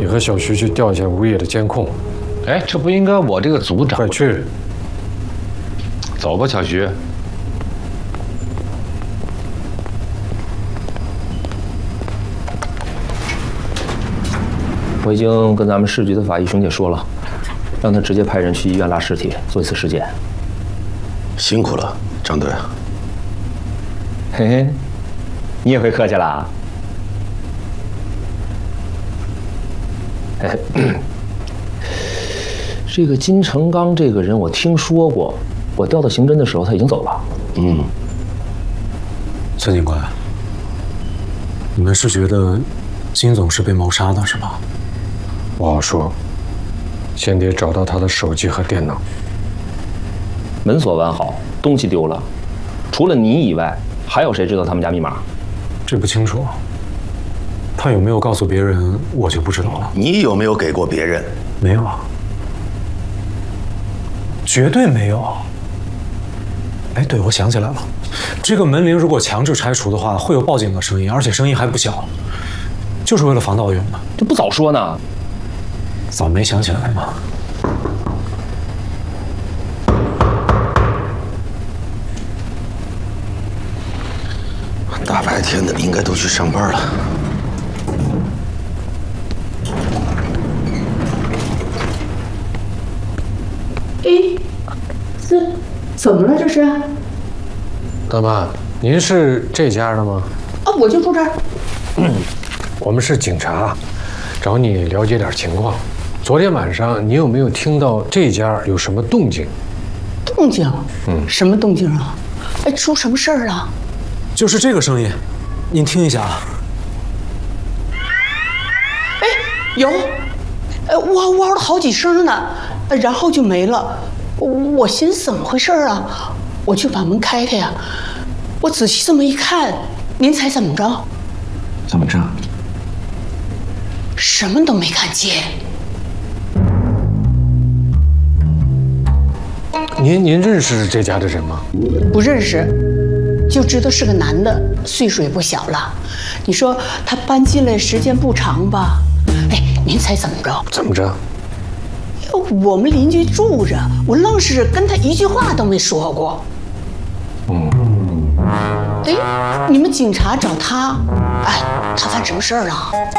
和小徐去调一下物业的监控。 哎，这不应该我这个组长？ 快去！ 走吧，小徐。 我已经跟咱们市局的法医熊姐说了，让他直接派人去医院拉尸体，做一次尸检。 辛苦了，张队。 嘿嘿，你也会客气啦。这个金成刚这个人我听说过，我调到刑侦的时候他已经走了。 孙警官，你们是觉得金总是被谋杀的是吧？不好说，先得找到他的手机和电脑。 门锁完好，东西丢了，除了你以外，还有谁知道他们家密码？ 这不清楚。他有没有告诉别人，我就不知道了。 你有没有给过别人？ 没有啊，绝对没有。哎，对，我想起来了，这个门铃如果强制拆除的话，会有报警的声音，而且声音还不小，就是为了防盗用的。 这不早说呢？ 早没想起来吗？ 大白天的，应该都去上班了。 哎，这怎么了？这是？ 大妈，您是这家的吗？ 啊，我就住这儿。 我们是警察，找你了解点情况。昨天晚上你有没有听到这家有什么动静？ 动静？什么动静啊？哎，出什么事儿了？ 就是这个声音，您听一下啊。 哎，有，哇哇了好几声呢，然后就没了。我寻思怎么回事啊？我去把门开开呀。我仔细这么一看，您猜怎么着？ 怎么着？ 什么都没看见。 您认识这家的人吗？ 不认识，就知道是个男的，岁数也不小了。你说他搬进来时间不长吧？哎，您猜怎么着？ 怎么着？ 我们邻居住着，我愣是跟他一句话都没说过。哎，你们警察找他，哎，他犯什么事儿了？